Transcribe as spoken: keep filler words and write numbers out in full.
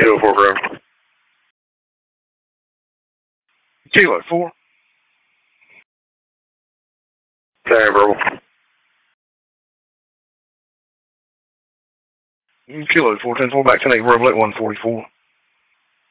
Kilo four, Bravo. Kilo four. Sorry, Bravo. Kilo four, ten four, back ten eight, Bravo at one forty-four.